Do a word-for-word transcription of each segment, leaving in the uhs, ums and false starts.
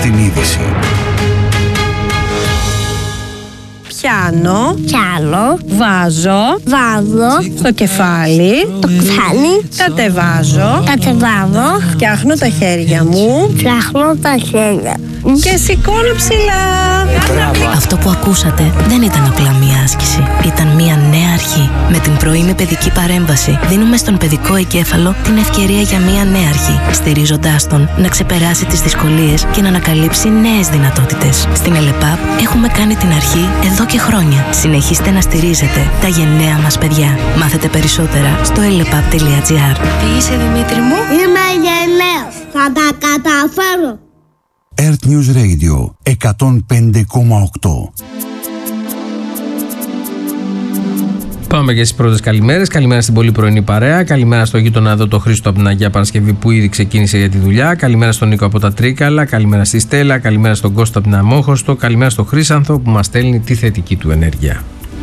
στην είδηση. Πιάνω, Πιάνω, βάζω, βάζω, στο κεφάλι, το κεφάλι, κατεβάζω, κατεβάζω, φτιάχνω τα χέρια μου φτιάχνω τα χέρια και σηκώνω ψηλά. Αυτό που ακούσατε δεν ήταν απλά μία άσκηση. Ήταν μία νέα αρχή. Με την πρωινή παιδική παρέμβαση δίνουμε στον παιδικό εγκέφαλο την ευκαιρία για μία νέα αρχή, στηρίζοντάς τον να ξεπεράσει τις δυσκολίες και να ανακαλύψει νέες δυνατότητες. Στην ΕΛΕΠΑΠ έχουμε κάνει την αρχή εδώ και χρόνια. Συνεχίστε να στηρίζετε τα γενναία μας παιδιά. Μάθετε περισσότερα στο ελεπαπ τελεία τζι άρ. Τι είσαι, Δημήτρη μου? Είμαι γενναίος, θα τα καταφέρω. Earth News Radio εκατόν πέντε κόμμα οκτώ. Πάμε και στις πρώτες καλημέρες. Καλημέρα στην πολύ πρωινή παρέα. Καλημέρα στο γείτονα εδώ το Χρήστο από την Αγία Παρασκευή που ήδη ξεκίνησε για τη δουλειά. Καλημέρα στον Νίκο από τα Τρίκαλα. Καλημέρα στη Στέλλα. Καλημέρα στον Κώστα από την Αμόχωστο. Καλημέρα στον Χρήσανθο που μας στέλνει τη θετική του ενέργεια.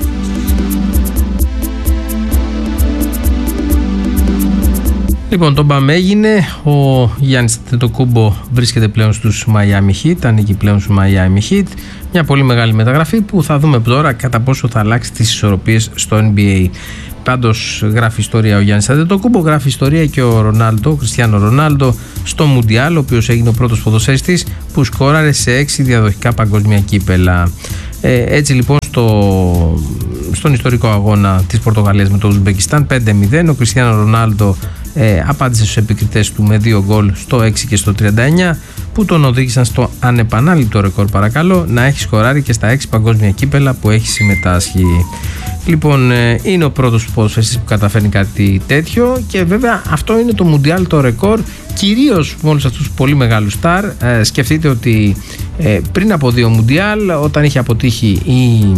Λοιπόν, το μπαμ έγινε. Ο Γιάννης Αντετοκούμπο βρίσκεται πλέον στους Miami Heat, ανήκει πλέον στους Miami Heat. Μια πολύ μεγάλη μεταγραφή που θα δούμε τώρα κατά πόσο θα αλλάξει τις ισορροπίες στο N B A. Πάντως γράφει ιστορία ο Γιάννης Αντετοκούμπο, γράφει ιστορία και ο Ρονάλντο, ο Κριστιάνο Ρονάλντο, στο Μουντιάλ, ο οποίος έγινε ο πρώτος ποδοσφαιριστής που σκόραρε σε έξι διαδοχικά παγκόσμια κύπελα. Ε, έτσι λοιπόν στο, στον ιστορικό αγώνα της Πορτογαλίας με το Ουσμπεκιστάν πέντε μηδέν ο Κριστιάνο Ρονάλντο ε, απάντησε στους επικριτές του με δύο γκολ στο έξι και στο τριάντα εννιά που τον οδήγησαν στο ανεπανάληπτο ρεκόρ, παρακαλώ, να έχει σκοράρει και στα έξι παγκόσμια κύπελα που έχει συμμετάσχει. Λοιπόν, ε, είναι ο πρώτος ποδοσφαιριστής που καταφέρνει κάτι τέτοιο και βέβαια αυτό είναι το Μουντιάλ, το ρεκόρ, κυρίως με όλους αυτούς τους πολύ μεγάλους στάρ. Ε, σκεφτείτε ότι ε, πριν από δύο Μουντιάλ, όταν είχε αποτύχει η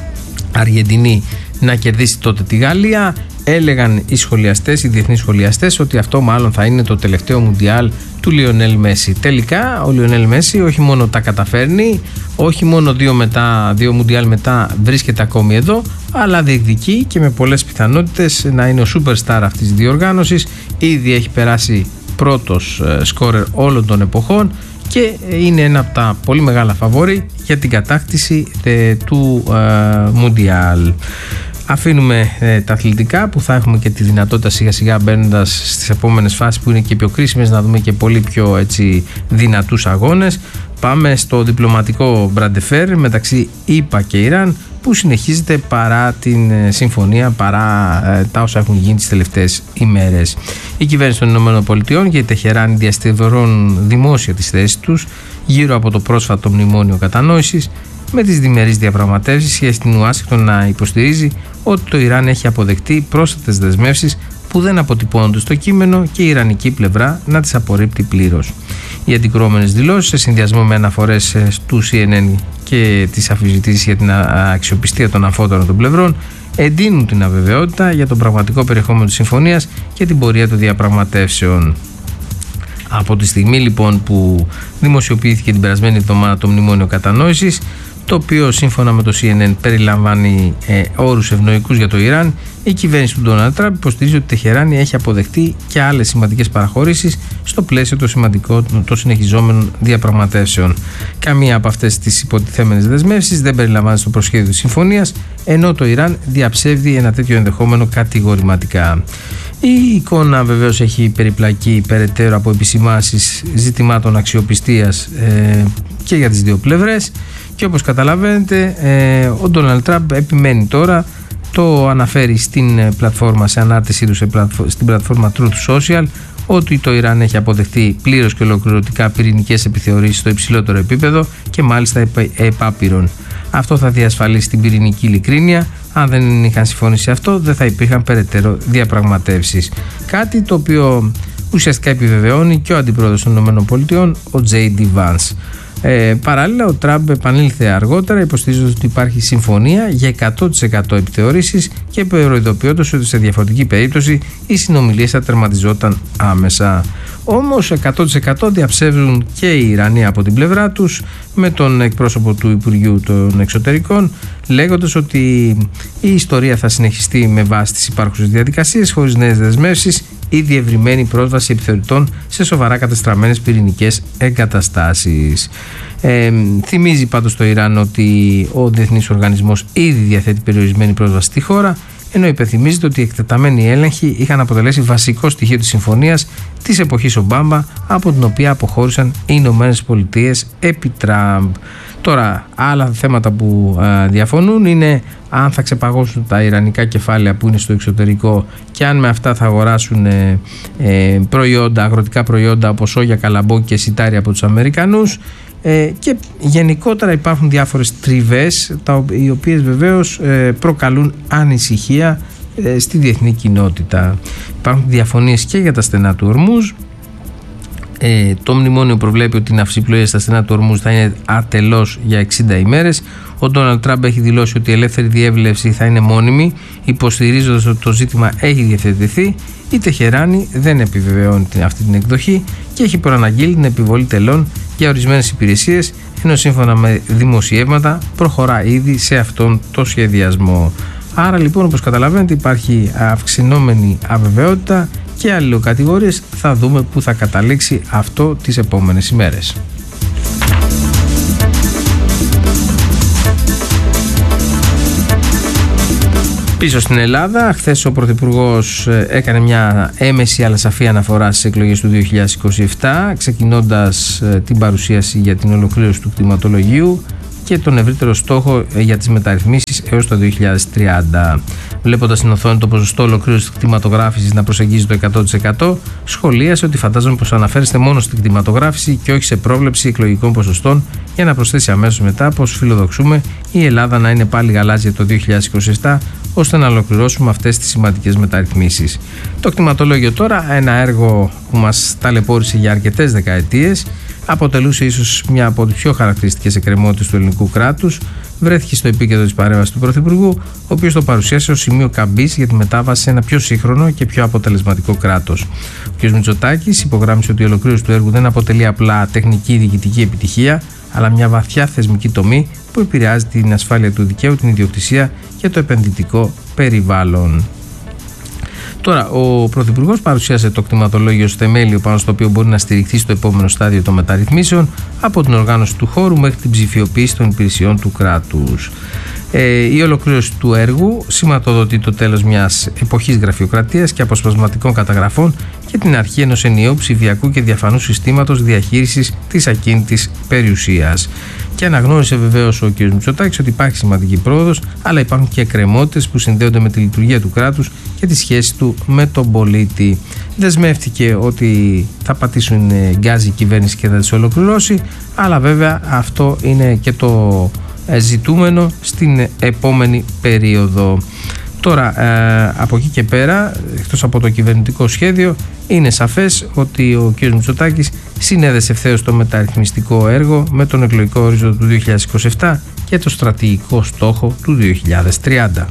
Αργεντινή να κερδίσει τότε τη Γαλλία, έλεγαν οι σχολιαστές, οι διεθνείς σχολιαστές, ότι αυτό μάλλον θα είναι το τελευταίο Μουντιάλ του Λιονέλ Μέση. Τελικά ο Λιονέλ Μέση όχι μόνο τα καταφέρνει, όχι μόνο δύο, μετά, δύο Μουντιάλ μετά βρίσκεται ακόμη εδώ, αλλά διεκδικεί και με πολλές πιθανότητες να είναι ο superstar αυτής της διοργάνωσης. Ήδη έχει περάσει πρώτος σκόρερ όλων των εποχών και είναι ένα από τα πολύ μεγάλα φαβόρι για την κατάκτηση τε, του Μουντιάλ. Αφήνουμε ε, τα αθλητικά που θα έχουμε και τη δυνατότητα σιγά σιγά μπαίνοντας στις επόμενες φάσεις που είναι και πιο κρίσιμες να δούμε και πολύ πιο έτσι, δυνατούς αγώνες. Πάμε στο διπλωματικό μπραντεφέρ μεταξύ ΗΠΑ και Ιράν που συνεχίζεται παρά την ε, συμφωνία, παρά ε, τα όσα έχουν γίνει τις τελευταίες ημέρες. Η κυβέρνηση των ΗΠΑ και η Τεχεράνη διασταυρώνουν δημόσια τις θέσεις τους γύρω από το πρόσφατο μνημόνιο κατανόησης, με τις διμερείς διαπραγματεύσεις και στην Ουάσιγκτον να υποστηρίζει ότι το Ιράν έχει αποδεχτεί πρόσθετες δεσμεύσεις που δεν αποτυπώνονται στο κείμενο και η ιρανική πλευρά να τις απορρίπτει πλήρως. Οι αντικρουόμενες δηλώσεις, σε συνδυασμό με αναφορές του σι εν εν και τις αμφισβητήσεις για την αξιοπιστία των αμφότερων των πλευρών, εντείνουν την αβεβαιότητα για το πραγματικό περιεχόμενο της συμφωνίας και την πορεία των διαπραγματεύσεων. Από τη στιγμή λοιπόν που δημοσιοποιήθηκε την περασμένη εβδομάδα το μνημόνιο κατανόησης, το οποίο σύμφωνα με το σι εν εν περιλαμβάνει ε, όρους ευνοϊκούς για το Ιράν, η κυβέρνηση του Ντόναλντ Τραμπ υποστηρίζει ότι η Τεχεράνη έχει αποδεχτεί και άλλες σημαντικές παραχωρήσεις στο πλαίσιο των σημαντικών των συνεχιζόμενων διαπραγματεύσεων. Καμία από αυτές τις υποτιθέμενες δεσμεύσεις δεν περιλαμβάνεται στο προσχέδιο της συμφωνίας, ενώ το Ιράν διαψεύδει ένα τέτοιο ενδεχόμενο κατηγορηματικά. Η εικόνα βεβαίως έχει περιπλακεί περαιτέρω από επισημάνσεις ζητημάτων αξιοπιστίας ε, και για τις δύο πλευρές και όπως καταλαβαίνετε ε, ο Ντόναλντ Τραμπ επιμένει τώρα, το αναφέρει στην πλατφόρμα, σε ανάρτησή του σε πλατφο- στην πλατφόρμα Truth Social, ότι το Ιράν έχει αποδεχτεί πλήρως και ολοκληρωτικά πυρηνικές επιθεωρήσεις στο υψηλότερο επίπεδο και μάλιστα επάπειρον. Αυτό θα διασφαλίσει την πυρηνική ειλικρίνεια. Αν δεν είχαν συμφωνήσει αυτό, δεν θα υπήρχαν περαιτέρω διαπραγματεύσεις. Κάτι το οποίο ουσιαστικά επιβεβαιώνει και ο αντιπρόεδρος των ΗΠΑ, ο τζέι ντι Vance. Ε, παράλληλα, ο Τραμπ επανήλθε αργότερα υποστηρίζοντας ότι υπάρχει συμφωνία για εκατό τοις εκατό επιθεωρήσεις και προειδοποιώντας ότι σε διαφορετική περίπτωση οι συνομιλίες θα τερματιζόταν άμεσα. Όμως εκατό τοις εκατό διαψεύδουν και οι Ιρανοί από την πλευρά τους, με τον εκπρόσωπο του Υπουργείου των Εξωτερικών λέγοντας ότι η ιστορία θα συνεχιστεί με βάση τις υπάρχουσες διαδικασίες χωρίς νέες δεσμεύσεις ή διευρυμένη πρόσβαση επιθεωρητών σε σοβαρά κατεστραμμένες πυρηνικές εγκαταστάσεις. Ε, θυμίζει πάντως το Ιράν ότι ο διεθνής οργανισμός ήδη διαθέτει περιορισμένη πρόσβαση στη χώρα, ενώ υπενθυμίζεται ότι οι εκτεταμένοι έλεγχοι είχαν αποτελέσει βασικό στοιχείο της συμφωνίας της εποχής Ομπάμα, από την οποία αποχώρησαν οι Ηνωμένες Πολιτείες επί Τραμπ. Τώρα, άλλα θέματα που α, διαφωνούν είναι αν θα ξεπαγώσουν τα ιρανικά κεφάλαια που είναι στο εξωτερικό και αν με αυτά θα αγοράσουν ε, ε, προϊόντα, αγροτικά προϊόντα όπως σόγια, καλαμπόκι και σιτάρι από τους Αμερικανούς. Ε, και γενικότερα υπάρχουν διάφορες τριβές, τα, οι οποίες βεβαίως ε, προκαλούν ανησυχία ε, στη διεθνή κοινότητα. Υπάρχουν διαφωνίες και για τα στενά του Ορμούζ. Ε, το μνημόνιο προβλέπει ότι η ναυσιπλοεία στα στενά του Ορμούζ θα είναι ατελώς για εξήντα ημέρες. Ο Ντόναλντ Τραμπ έχει δηλώσει ότι η ελεύθερη διέλευση θα είναι μόνιμη, υποστηρίζοντας ότι το ζήτημα έχει διευθετηθεί. Η Τεχεράνη δεν επιβεβαιώνει αυτή την εκδοχή και έχει προαναγγείλει την επιβολή τελών για ορισμένες υπηρεσίες, ενώ σύμφωνα με δημοσιεύματα προχωρά ήδη σε αυτόν το σχεδιασμό. Άρα λοιπόν, όπως καταλαβαίνετε, υπάρχει αυξηνόμενη αβεβαιότητα και αλληλοκατηγορίες. Θα δούμε πού θα καταλήξει αυτό τις επόμενες ημέρες. Πίσω στην Ελλάδα, χθες ο Πρωθυπουργός έκανε μια έμεση αλλά σαφή αναφορά στις εκλογές του δύο χιλιάδες είκοσι επτά, ξεκινώντας την παρουσίαση για την ολοκλήρωση του κτηματολογίου και τον ευρύτερο στόχο για τις μεταρρυθμίσεις έως το δύο χιλιάδες τριάντα. Βλέποντας στην οθόνη το ποσοστό ολοκλήρωσης της κτηματογράφησης να προσεγγίζει το εκατό τοις εκατό, σχολίασε ότι φαντάζομαι πως αναφέρεστε μόνο στην κτηματογράφηση και όχι σε πρόβλεψη εκλογικών ποσοστών, για να προσθέσει αμέσως μετά πως φιλοδοξούμε η Ελλάδα να είναι πάλι γαλάζια το δύο χιλιάδες είκοσι επτά, ώστε να ολοκληρώσουμε αυτές τις σημαντικές μεταρρυθμίσεις. Το κτηματολόγιο τώρα, ένα έργο που μας ταλαιπώρησε για αρκετές δεκαετίες, αποτελούσε ίσως μια από τις πιο χαρακτηριστικές εκκρεμότητες του ελληνικού κράτους, βρέθηκε στο επίκεντρο της παρέμβασης του Πρωθυπουργού, ο οποίος το παρουσίασε ως σημείο καμπής για τη μετάβαση σε ένα πιο σύγχρονο και πιο αποτελεσματικό κράτος. Ο κ. Μητσοτάκης υπογράμμισε ότι η ολοκλήρωση του έργου δεν αποτελεί απλά τεχνική διοικητική επιτυχία, αλλά μια βαθιά θεσμική τομή που επηρεάζει την ασφάλεια του δικαίου, την ιδιοκτησία και το επενδυτικό περιβάλλον. Τώρα, ο Πρωθυπουργός παρουσίασε το κτηματολόγιο ως θεμέλιο πάνω στο οποίο μπορεί να στηριχθεί στο επόμενο στάδιο των μεταρρυθμίσεων, από την οργάνωση του χώρου μέχρι την ψηφιοποίηση των υπηρεσιών του κράτους. Ε, η ολοκλήρωση του έργου σηματοδοτεί το τέλος μιας εποχής γραφειοκρατίας και αποσπασματικών καταγραφών και την αρχή ενός ενιαίου ψηφιακού και διαφανού συστήματος διαχείρισης της ακίνητης περιουσίας. Και αναγνώρισε βεβαίως ο κ. Μητσοτάκης ότι υπάρχει σημαντική πρόοδος, αλλά υπάρχουν και εκκρεμότητες που συνδέονται με τη λειτουργία του κράτους και τη σχέση του με τον πολίτη. Δεσμεύτηκε ότι θα πατήσουν γκάζι η κυβέρνηση και θα τις ολοκληρώσει, αλλά βέβαια αυτό είναι και το ζητούμενο στην επόμενη περίοδο. Τώρα, ε, από εκεί και πέρα, εκτός από το κυβερνητικό σχέδιο, είναι σαφές ότι ο κ. Μητσοτάκης συνέδεσε ευθέως το μεταρρυθμιστικό έργο με τον εκλογικό ορίζοντα του δύο χιλιάδες είκοσι επτά και το στρατηγικό στόχο του δύο χιλιάδες τριάντα.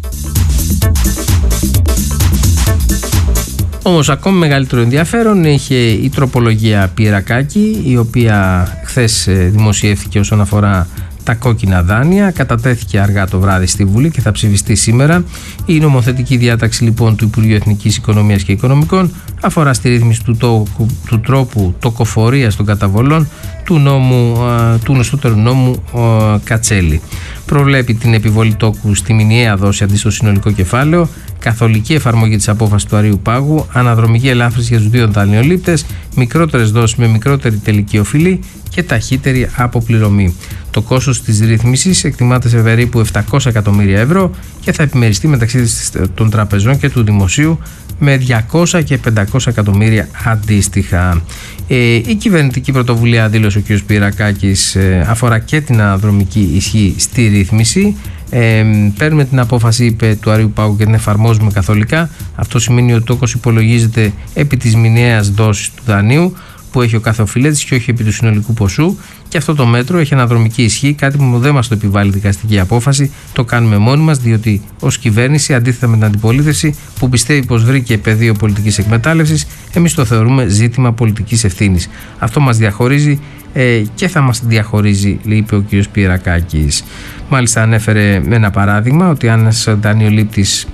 Όμως ακόμη μεγαλύτερο ενδιαφέρον είχε η τροπολογία Πιερακάκη, η οποία χθες δημοσιεύθηκε όσον αφορά τα κόκκινα δάνεια, κατατέθηκε αργά το βράδυ στη Βουλή και θα ψηφιστεί σήμερα. Η νομοθετική διάταξη λοιπόν του Υπουργείου Εθνικής Οικονομίας και Οικονομικών αφορά στη ρύθμιση του, το, του τρόπου τοκοφορίας των καταβολών του, νόμου, του γνωστότερου νόμου Κατσέλη. Προβλέπει την επιβολή τόκου στη μηνιαία δόση αντί στο συνολικό κεφάλαιο, καθολική εφαρμογή της απόφασης του Αρείου Πάγου, αναδρομική ελάφρυνση για τους δύο δανειολήπτες, μικρότερες δόσεις με μικρότερη τελική οφειλή και ταχύτερη αποπληρωμή. Το κόστος της ρύθμισης εκτιμάται σε περίπου επτακόσια εκατομμύρια ευρώ και θα επιμεριστεί μεταξύ των τραπεζών και του δημοσίου με διακόσια και πεντακόσια εκατομμύρια αντίστοιχα. Ε, η κυβερνητική πρωτοβουλία, δήλωσε ο κ. Πιερακάκης, ε, αφορά και την αναδρομική ισχύ στη ρύθμιση. Ε, παίρνουμε την απόφαση, είπε, του Αρείου Πάγου και την εφαρμόζουμε καθολικά. Αυτό σημαίνει ότι ο τόκος υπολογίζεται επί της μηνιαίας δόσης του δανείου που έχει ο κάθε οφειλέτης και όχι επί του συνολικού ποσού, και αυτό το μέτρο έχει αναδρομική ισχύ, κάτι που δεν μας το επιβάλλει δικαστική απόφαση. Το κάνουμε μόνοι μας, διότι ως κυβέρνηση, αντίθετα με την αντιπολίτευση που πιστεύει πως βρήκε πεδίο πολιτικής εκμετάλλευσης, εμείς το θεωρούμε ζήτημα πολιτικής ευθύνης. Αυτό μας διαχωρίζει ε, και θα μας διαχωρίζει, είπε ο κ. Πιερακάκης. Μάλιστα, ανέφερε με ένα παράδειγμα ότι αν ένας δανειολήπτης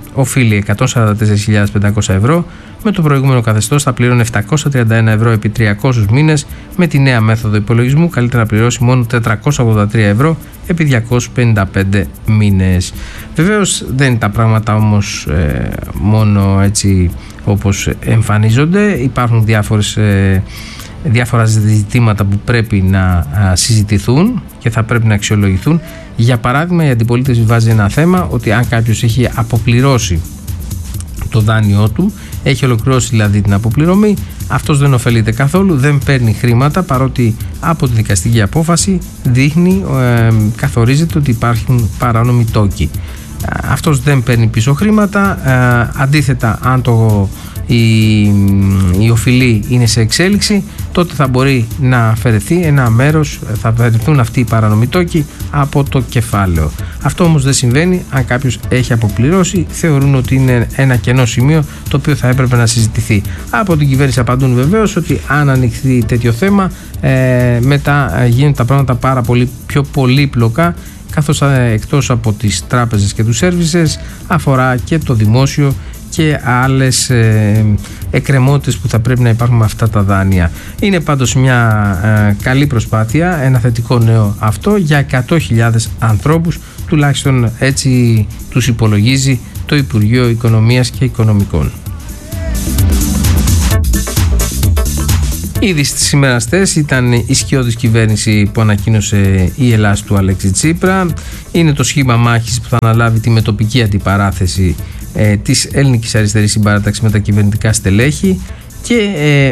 οφείλει εκατόν σαράντα τέσσερις χιλιάδες πεντακόσια ευρώ, με το προηγούμενο καθεστώς θα πληρώνει επτακόσια τριάντα ένα ευρώ επί τριακόσιους μήνες, με τη νέα μέθοδο υπολογισμού καλύτερα να πληρώσει μόνο τετρακόσια ογδόντα τρία ευρώ επί διακόσιους πενήντα πέντε μήνες. Βεβαίως δεν είναι τα πράγματα όμως ε, μόνο έτσι όπως εμφανίζονται, υπάρχουν διάφορες, ε, διάφορα ζητήματα που πρέπει να α, συζητηθούν και θα πρέπει να αξιολογηθούν. Για παράδειγμα, η αντιπολίτευση βάζει ένα θέμα ότι αν κάποιος έχει αποπληρώσει το δάνειό του, έχει ολοκληρώσει δηλαδή την αποπληρωμή, αυτός δεν ωφελείται καθόλου, δεν παίρνει χρήματα, παρότι από τη δικαστική απόφαση δείχνει, ε, καθορίζεται ότι υπάρχουν παράνομοι τόκοι. Αυτός δεν παίρνει πίσω χρήματα, ε, αντίθετα αν το, η, η οφειλή είναι σε εξέλιξη, τότε θα μπορεί να αφαιρεθεί ένα μέρος, θα αφαιρεθούν αυτοί οι παράνομοι τόκοι από το κεφάλαιο. Αυτό όμως δεν συμβαίνει. Αν κάποιος έχει αποπληρώσει, θεωρούν ότι είναι ένα κενό σημείο το οποίο θα έπρεπε να συζητηθεί. Από την κυβέρνηση απαντούν βεβαίως ότι αν ανοιχθεί τέτοιο θέμα, ε, μετά γίνουν τα πράγματα πάρα πολύ πιο πολύπλοκα, καθώς εκτός από τις τράπεζες και τους σέρβισες αφορά και το δημόσιο και άλλες ε, εκκρεμότητες που θα πρέπει να υπάρχουν με αυτά τα δάνεια. Είναι πάντως μια ε, καλή προσπάθεια, ένα θετικό νέο αυτό για εκατό χιλιάδες ανθρώπους, τουλάχιστον έτσι τους υπολογίζει το Υπουργείο Οικονομίας και Οικονομικών. Ήδη στις ημέρες αυτές ήταν η σκιώδης κυβέρνηση που ανακοίνωσε η Ελλάς του Αλέξη Τσίπρα. Είναι το σχήμα μάχης που θα αναλάβει τη μετοπική αντιπαράθεση ε, της ελληνικής αριστερής συμπαράταξης με τα κυβερνητικά στελέχη και ε,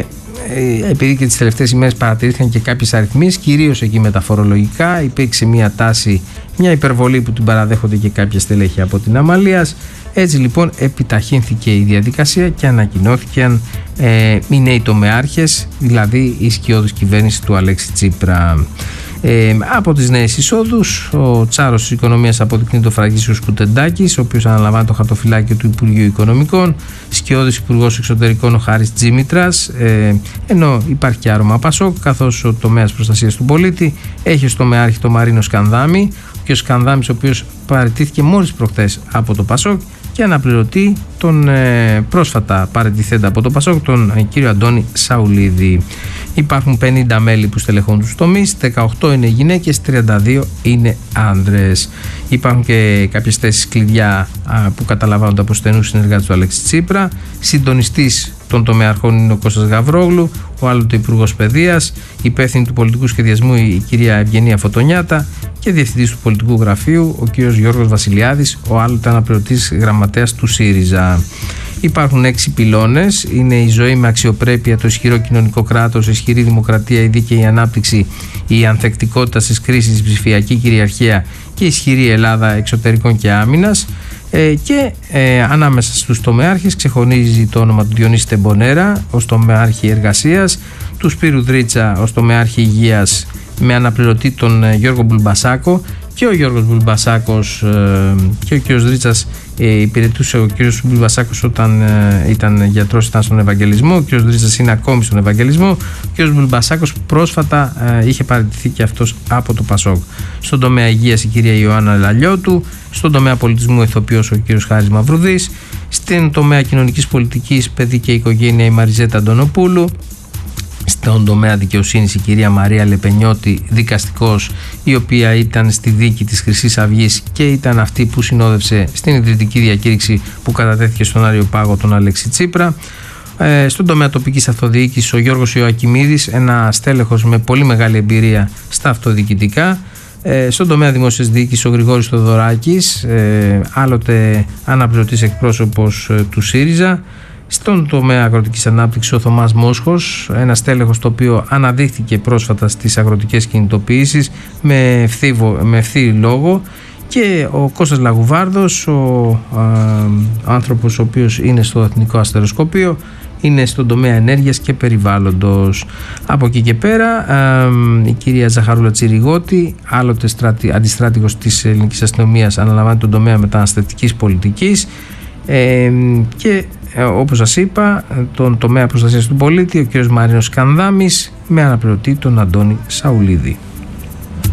ε, επειδή και τις τελευταίες ημέρες παρατηρήθηκαν και κάποιες αριθμίες, κυρίως εκεί με τα φορολογικά, υπήρξε μια τάση, μια υπερβολή που την παραδέχονται και κάποια στελέχη από την Αμαλίας. Έτσι λοιπόν επιταχύνθηκε η διαδικασία και ανακοινώθηκαν ε, οι νέοι τομεάρχες, δηλαδή η σκιώδης κυβέρνηση του Αλέξη Τσίπρα. Ε, από τις νέες εισόδους, ο τσάρος της οικονομίας αποδεικνύει το Φραγκίσιος Κουτεντάκης, ο οποίος αναλαμβάνει το χαρτοφυλάκιο του Υπουργείου Οικονομικών, σκιώδης υπουργός εξωτερικών ο Χάρης Τζίμητρας, ε, ενώ υπάρχει και άρωμα Πασόκ, καθώς ο τομέας προστασίας του πολίτη έχει στο τομεάρχη το Μαρίνο Σκανδάμι, και ο Σκανδάμις ο οποίος παραιτήθηκε μόλις προχθές από το Πασόκ και αναπληρωτή τον ε, πρόσφατα παραιτηθέντα από το Πασόκ, τον ε, κύριο Αντώνη Σαουλίδη. Υπάρχουν πενήντα μέλη που στελεχώνουν τους τομείς, δεκαοκτώ είναι γυναίκες, τριάντα δύο είναι άνδρες. Υπάρχουν και κάποιες θέσεις κλειδιά α, που καταλαμβάνονται από στενούς συνεργάτες του Αλέξη Τσίπρα. Συντονιστής των τομεαρχών είναι ο Κώστας Γαβρόγλου, ο άλλοτε Υπουργός Παιδείας, υπεύθυνη του πολιτικού σχεδιασμού η κυρία Ευγενία Φωτονιάτα και διευθυντής του πολιτικού γραφείου ο κύριος Γιώργος Βασιλιάδης, ο άλλοτε αναπληρωτής γραμματέας του ΣΥΡΙΖΑ. Υπάρχουν έξι πυλώνες, είναι η ζωή με αξιοπρέπεια, το ισχυρό κοινωνικό κράτος, η ισχυρή δημοκρατία, η δίκαιη ανάπτυξη, η ανθεκτικότητα στις κρίσεις, η ψηφιακή κυριαρχία και η ισχυρή Ελλάδα εξωτερικών και άμυνας. Ε, και ε, ανάμεσα στους τομεάρχες ξεχωρίζει το όνομα του Διονύση Τεμπονέρα ως τομεάρχη εργασίας, του Σπύρου Δρίτσα ως τομεάρχη υγείας με αναπληρωτή τον ε, Γιώργο Μπουλμπασάκο, και ο Γιώργος Μπουλμπασάκος ε, και ο κ. Δρίτσας ε, υπηρετούσε ο κ. Μπουλμπασάκος όταν ε, ήταν γιατρός, ήταν στον Ευαγγελισμό, ο κ. Δρίτσας είναι ακόμη στον Ευαγγελισμό, ο κ. Μπουλμπασάκος πρόσφατα ε, είχε παραιτηθεί και αυτός από το Πασόκ. Στον τομέα υγείας η κυρία Ιωάννα Λαλιώτου, στον τομέα πολιτισμού ηθοποιός ο κ. Χάρης Μαυρουδής, στην τομέα κοινωνικής πολιτικής, παιδί και οικογένεια η Μαριζέτα Αντωνοπούλου, στον τομέα δικαιοσύνης η κυρία Μαρία Λεπενιώτη, δικαστικός, η οποία ήταν στη δίκη της Χρυσής Αυγής και ήταν αυτή που συνόδευσε στην ιδρυτική διακήρυξη που κατατέθηκε στον Άριο-Πάγο τον Αλέξη Τσίπρα. Ε, στον τομέα τοπικής αυτοδιοίκησης ο Γιώργος Ιωακιμίδης, ένα στέλεχος με πολύ μεγάλη εμπειρία στα αυτοδιοικητικά. Ε, στον τομέα δημόσιας διοίκησης ο Γρηγόρης Θοδωράκης, ε, άλλοτε αναπληρωτής εκπρόσωπος ε, του ΣΥΡΙΖΑ. Στον τομέα αγροτικής ανάπτυξης ο Θωμάς Μόσχος, ένα στέλεχος το οποίο αναδείχθηκε πρόσφατα στις αγροτικές κινητοποιήσεις με ευθύβο, με ευθύ λόγο, και ο Κώστας Λαγουβάρδος, ο α, άνθρωπος ο οποίος είναι στο Εθνικό Αστεροσκοπείο, είναι στον τομέα ενέργειας και περιβάλλοντος. Από εκεί και πέρα α, η κυρία Ζαχαρούλα Τσιριγώτη, άλλοτε στρατη, αντιστράτηγος της ελληνικής αστυνομίας, αναλαμβάνει τον τομέα μεταναστευτικής πολιτικής ε, και ε, όπως σας είπα τον τομέα προστασίας του πολίτη ο κ. Μαρίνος Σκανδάμης με αναπληρωτή τον Αντώνη Σαουλίδη.